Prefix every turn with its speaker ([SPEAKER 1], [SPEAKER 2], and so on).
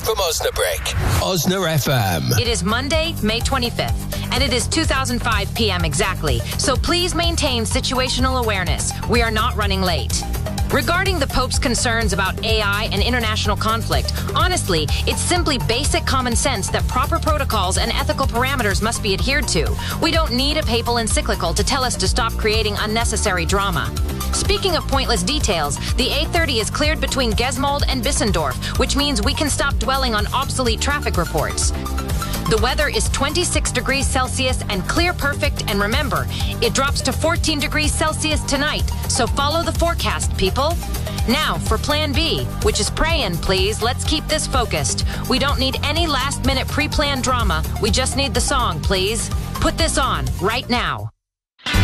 [SPEAKER 1] from Osnabrück. Osna FM.
[SPEAKER 2] It is Monday, May 25th, and it is 2005 p.m. exactly, so please maintain situational awareness. We are not running late. Regarding the Pope's concerns about AI and international conflict, honestly, it's simply basic common sense that proper protocols and ethical parameters must be adhered to. We don't need a papal encyclical to tell us to stop creating unnecessary drama. Speaking of pointless details, the A30 is cleared between Gesmold and Bissendorf, which means we can stop dwelling on obsolete traffic reports. The weather is 26 degrees Celsius and clear perfect, and remember, it drops to 14 degrees Celsius tonight, so follow the forecast, people. Now, for Plan B, which is prayin', please. Let's keep this focused. We don't need any last-minute pre-planned drama. We just need the song, please. Put this on right now.